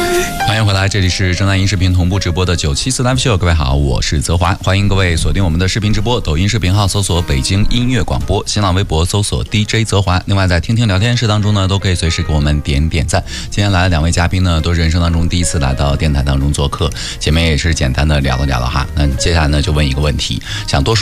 欢迎回来，这里是正在音视频同步直播的974 Live Show， 各位好，我是泽华，欢迎各位锁定我们的视频直播，抖音视频号搜索北京音乐广播，新浪微博搜索 DJ 泽华，另外在听听聊天室当中呢，都可以随时给我们点点赞。今天来了2位嘉宾呢，都是人生当中第一次来到电台当中做客，前面也是简单的聊了聊了哈，那接下来呢就问一个问题，想多说